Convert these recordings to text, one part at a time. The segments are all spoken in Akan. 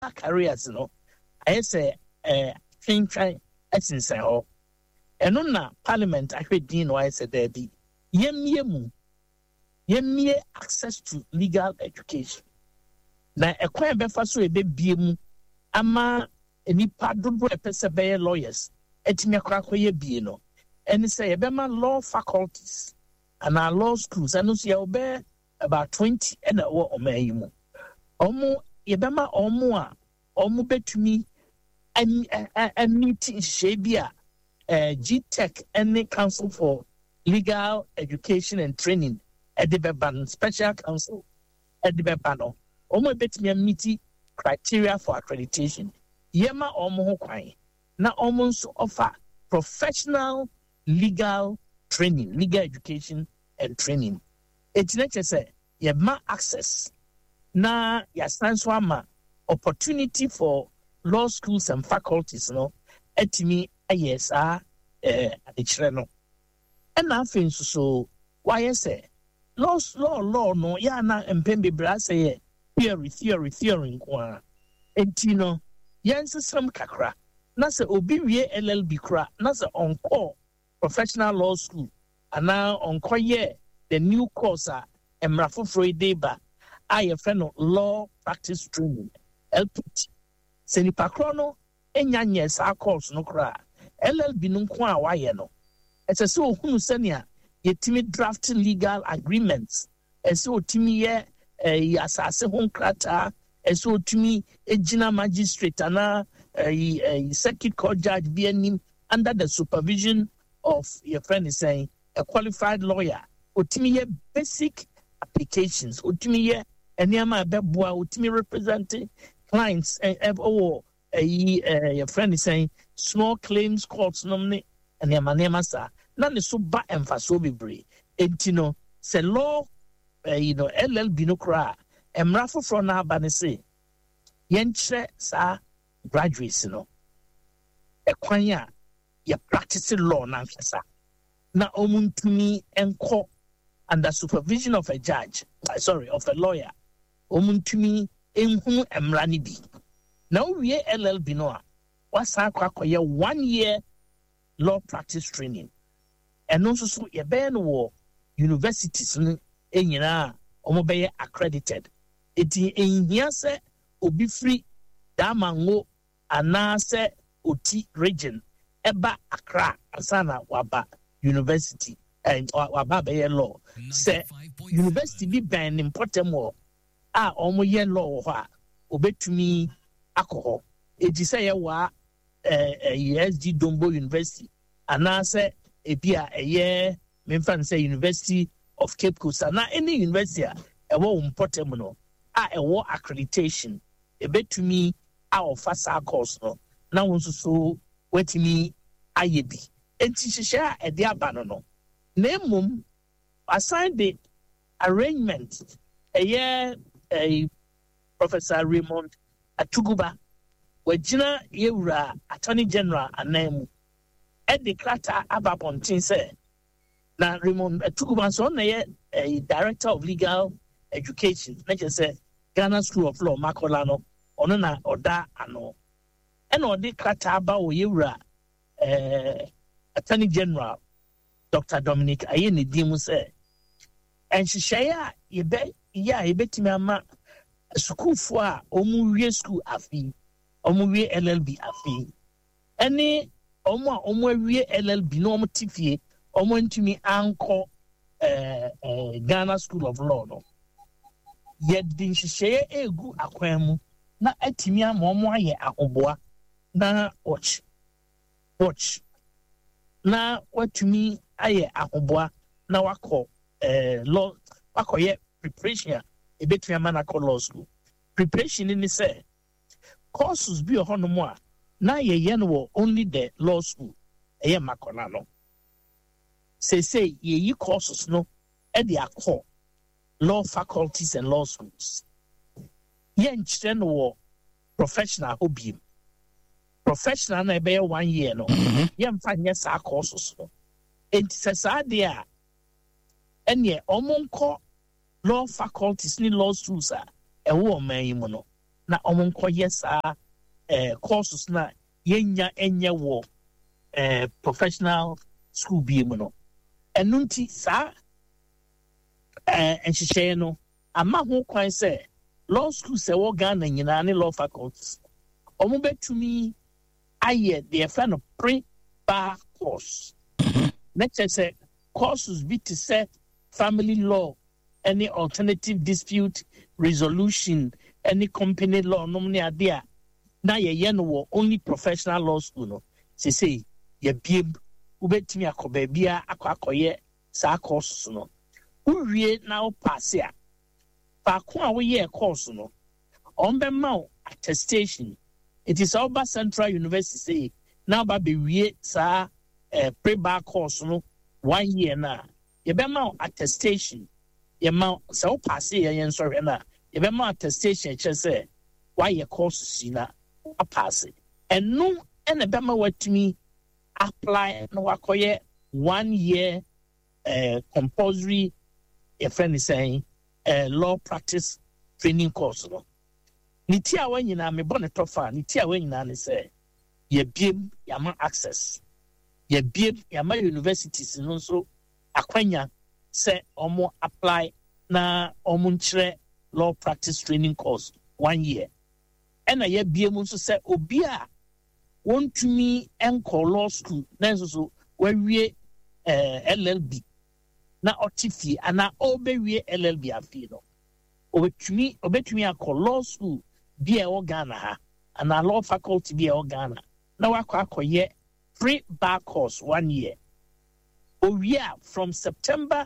careers no I say try essence ho eno na parliament ahwedin no I said there be yemie access to legal education na ekwan befa so ebebie mu ama enipa dodo epese be lawyers etimi akwakoye bie no eni say ebema law faculties and our law schools and so you be about 20 and what omayimu omo yebema omo a omo betumi and meeting shebia GTech and Council for Legal Education and Training at the Beban Special Council at the Bebano omo betumi meet criteria for accreditation yema omo kwai na omo so offer professional legal training, legal education and training. It's not just you have access. Na ya stands for opportunity for law schools and faculties, no. Etimi yes at the channel. And nothing so why say law no ya na mpembe bra say theory kwa. Etino yense some kakra. Na se obi wie LLB kra na se onko professional law school and now on koye the new course emrafo Friday I friend of law practice training LPT seni pakrono enya sa course no kra LLB no ko a waye no ese se ohunu senia yetimi draft legal agreements ese otimi ye asase ho krata ese otimi ejina magistrate na circuit court judge be anim under the supervision of your friend is saying a qualified lawyer utimi basic applications utimi eniama beboa utimi representing clients your friend is saying small claims courts nomne eniama sa na ne so ba emfaso bebre entino se law LLB no kra emrafo from na ba ne say yenche sa graduates no ekwanya ya practice law na mfasa na omuntumi enko under supervision of a judge of a lawyer omuntumi enhunu emrani bi na wie LLB no a wasa akwakoye 1 year law practice training eno so ye be no wo universities no enyina omobeye accredited eti enhia se obi free damango anase oti region eba Accra asana waba university and waba be law say university bi ban important wo a omo ye law ho a obetumi akoho edi say ye wa USG Dombo University anase ebia eye memfan say University of Cape Coast na any university a ewo important no a ewo accreditation ebetumi a offer sa course no na wonso so wetimi ayebi enti hihya e de abano no na emum assign the arrangement a Professor Raymond Atuguba wajina yewura Attorney General anamu e de krata abapontin say na Raymond Atuguba so na ye Director of Legal Education na say Ghana School of Law Makola no ono na oda ano ena odi krata aba wo yewura Attorney General Dr. Dominic Ayeni dimu say enhyehyɛ a yebetimi ama schoolfo a omuwie school afi omuwie LLB afi ene omu a omu awie LLB no omu tifie omu ntumi anko Ghana School of Law no yedi nhyehyɛ egu akwan mu na atimi ama omu aye ahoboa na watch na watumi aye ahoboa na wakɔ law wakoye preparation ebetumi amana ko law school preparation ni say courses bi ohonomo a na ye no only the law school eye makona no say ye courses no e dey akọ law faculties and law schools ye nkyere no professional hobby professional na be 1 year no ye mfa nye sa courses no enti sa dey a enye omonko law faculties ni law schools a ewo oman yi mu no na omonkoye saa courses na yenya enye wo professional school bi mu no enunti saa enhyehyɛ no ama ho kwan say law school say wo Ghana nyina ne law faculties omo betumi aye the friend of pre-bar course next say courses be to say family law, any alternative dispute resolution, any company law no many idea na ye no only professional law school no say ye biem ubetimi akoba bia akoye sa course no uwie na o pass ya pa ko a wo ye course no on be ma attestation. It is Alba Central University now ba be wie sa pre-bar course no 1 year na ye be ma attestation ye ma se o pass ye yen so na ye be ma attestation che say why ye course si na a pass and no ene be ma watumi apply no wakoye 1 year compulsory a friend is saying law practice training course no niti a wanyina me bone tofa niti a wanyina ne say ye biem yama access ye biem yama universities no so akwanya say omo apply na omo nkyere law practice training course 1 year ena ye biem so say obi a wontumi enko law school na so wawie LLB na otifi ana obewie LLB afi no obetumi akọ law school bi e Ghana ha ana law faculty bi e Ghana na wakọ pre-bar course 1 year owie from September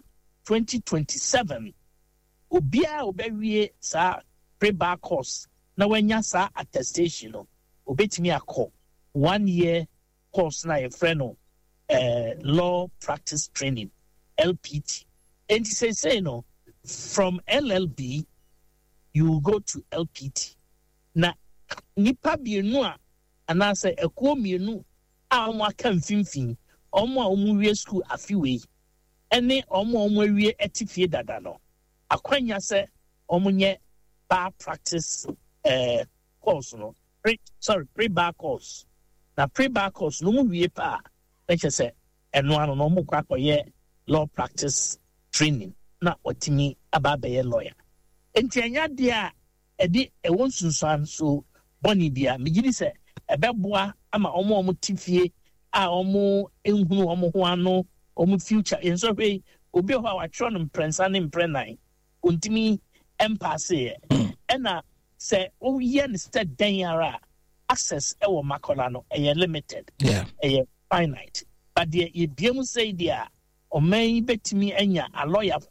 2027 obia obewie sa pre-bar course na wanya sa attestation no obetumi akọ 1 year course na ye friend no law practice training LPT. And he say no, from LLB you go to LPT. Na nipa bienu a anase ekuo mienu a omo aka mfimfin omo a omo wie school afiwe ene omo wie etifie dada no akwanya se omo nye bar practice course no pre-bar course. Na pre-bar course no mo wie pa let's say eno ano no mo kwa koye law practice training na otimi ababe lawyer enti anya dia edi ewon sunsan so boni bia migidi se ebeboa ama omo tifie a omo enhunu omo ho ano omo future enso hwe obi ho a watro no mprensa ne mprennan ontimi empase ena se o ye ne sted dan ara access ewo makola no limited finite but the biem say dia o man betimi anya a lawyer